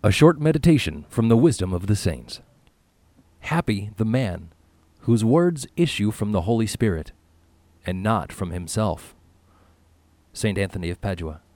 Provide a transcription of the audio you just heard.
A short meditation from the wisdom of the saints. Happy the man whose words issue from the Holy Spirit, and not from himself. St. Anthony of Padua.